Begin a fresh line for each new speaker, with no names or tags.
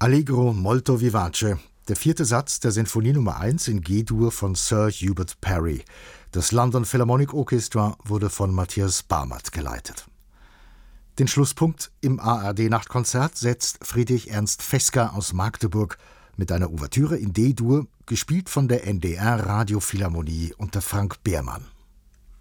Allegro molto vivace, der 4. Satz der Sinfonie Nummer 1 in G-Dur von Sir Hubert Parry. Das London Philharmonic Orchestra wurde von Matthias Barmert geleitet. Den Schlusspunkt im ARD-Nachtkonzert setzt Friedrich Ernst Fesker aus Magdeburg mit einer Ouvertüre in D-Dur, gespielt von der NDR Radiophilharmonie unter Frank Behrmann.